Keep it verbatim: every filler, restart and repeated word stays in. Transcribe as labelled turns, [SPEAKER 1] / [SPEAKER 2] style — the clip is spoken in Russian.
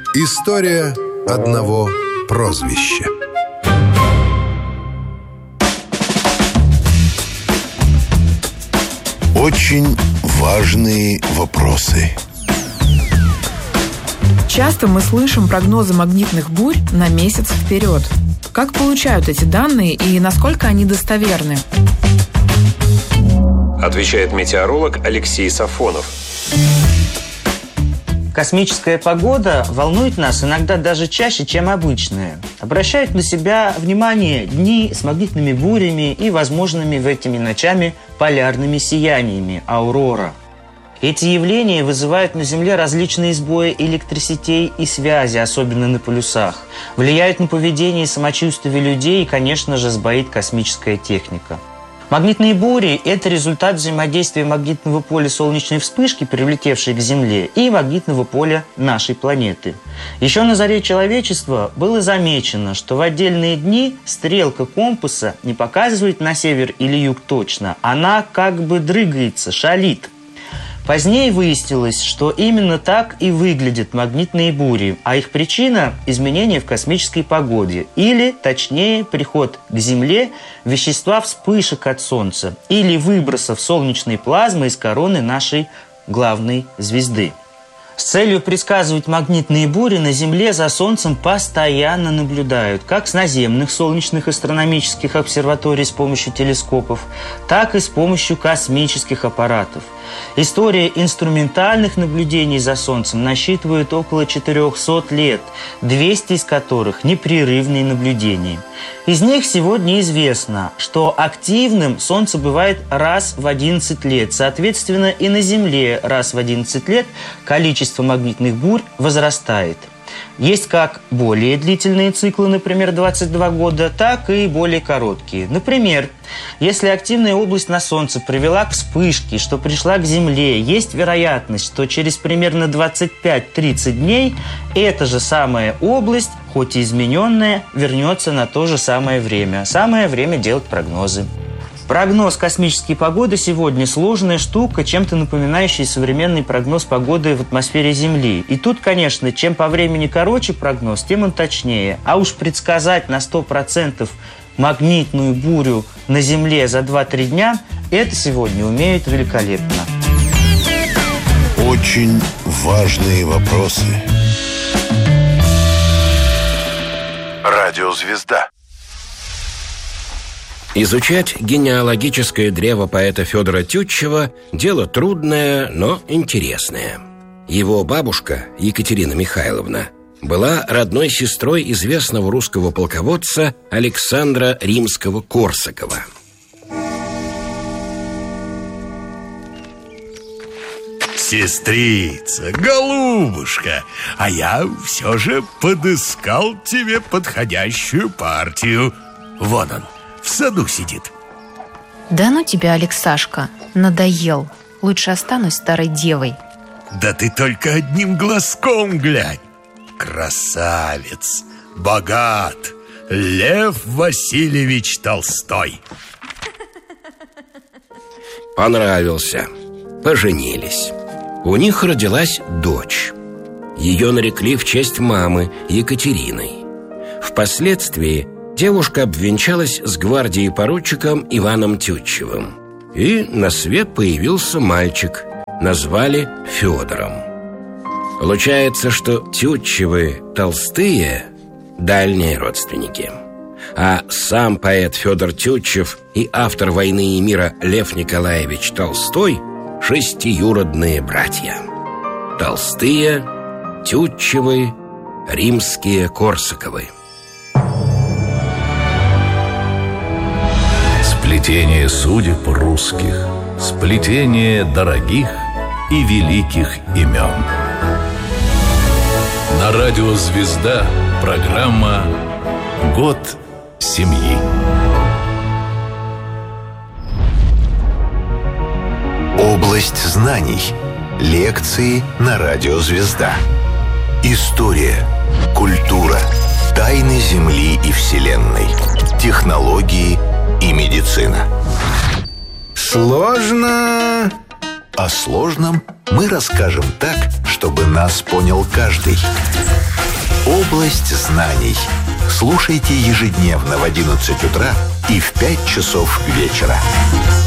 [SPEAKER 1] История одного прозвища. Очень важные вопросы.
[SPEAKER 2] Часто мы слышим прогнозы магнитных бурь на месяц вперед. Как получают эти данные и насколько они достоверны?
[SPEAKER 3] Отвечает метеоролог Алексей Сафонов.
[SPEAKER 4] Космическая погода волнует нас иногда даже чаще, чем обычная. Обращают на себя внимание дни с магнитными бурями и возможными в этими ночами полярными сияниями – аурора. Эти явления вызывают на Земле различные сбои электросетей и связи, особенно на полюсах. Влияют на поведение и самочувствие людей и, конечно же, сбоит космическая техника. Магнитные бури – это результат взаимодействия магнитного поля солнечной вспышки, прилетевшей к Земле, и магнитного поля нашей планеты. Еще на заре человечества было замечено, что в отдельные дни стрелка компаса не показывает на север или юг точно, она как бы дрыгается, шалит. Позднее выяснилось, что именно так и выглядят магнитные бури, а их причина – изменения в космической погоде, или, точнее, приход к Земле вещества вспышек от Солнца или выбросов солнечной плазмы из короны нашей главной звезды. С целью предсказывать магнитные бури на Земле за Солнцем постоянно наблюдают как с наземных солнечных астрономических обсерваторий с помощью телескопов, так и с помощью космических аппаратов. История инструментальных наблюдений за Солнцем насчитывает около четырехсот лет, двести из которых непрерывные наблюдения. Из них сегодня известно, что активным Солнце бывает раз в одиннадцать лет. Соответственно, и на Земле раз в одиннадцать лет количество магнитных бурь возрастает. Есть как более длительные циклы, например, двадцать два года, так и более короткие. Например, если активная область на Солнце привела к вспышке, что пришла к Земле, есть вероятность, что через примерно двадцать пять - тридцать дней эта же самая область, хоть и измененная, вернется на то же самое время. Самое время делать прогнозы. Прогноз космической погоды сегодня сложная штука, чем-то напоминающая современный прогноз погоды в атмосфере Земли. И тут, конечно, чем по времени короче прогноз, тем он точнее. А уж предсказать на сто процентов магнитную бурю на Земле за два-три дня – это сегодня умеют великолепно.
[SPEAKER 1] Очень важные вопросы. Радиозвезда.
[SPEAKER 5] Изучать генеалогическое древо поэта Федора Тютчева – дело трудное, но интересное. Его бабушка, Екатерина Михайловна, была родной сестрой известного русского полководца Александра Римского-Корсакова.
[SPEAKER 6] Сестрица, голубушка, а я все же подыскал тебе подходящую партию. Вон он, в саду сидит.
[SPEAKER 7] Да ну тебя, Алексашка, надоел. Лучше останусь старой девой.
[SPEAKER 6] Да ты только одним глазком глянь. Красавец, богат, Лев Васильевич Толстой.
[SPEAKER 5] Понравился. Поженились. У них родилась дочь. Ее нарекли в честь мамы, Екатериной. Впоследствии девушка обвенчалась с гвардией-поручиком Иваном Тютчевым. И на свет появился мальчик. Назвали Федором. Получается, что Тютчевы Толстые – дальние родственники. А сам поэт Федор Тютчев и автор «Войны и мира» Лев Николаевич Толстой – шестиюродные братья. Толстые, Тютчевы, Римские Корсаковы.
[SPEAKER 8] Сплетение судеб русских, сплетение дорогих и великих имен. На радио «Звезда» программа «Год семьи».
[SPEAKER 1] Область знаний. Лекции на радио «Звезда». История, культура, тайны Земли и Вселенной, технологии и медицина. Сложно. О сложном мы расскажем так, что чтобы нас понял каждый. Область знаний. Слушайте ежедневно в одиннадцать утра и в пять часов вечера.